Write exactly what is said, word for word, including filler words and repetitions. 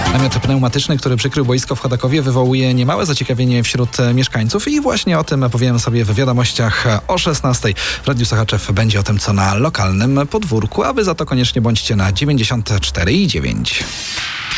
Namiot pneumatyczny, który przykrył boisko w Chodakowie, wywołuje niemałe zaciekawienie wśród mieszkańców i właśnie o tym powiemy sobie w wiadomościach o szesnastej. W Radiu Sochaczew będzie o tym, co na lokalnym podwórku, a wy za to koniecznie bądźcie na dziewięćdziesiąt cztery i dziewięć.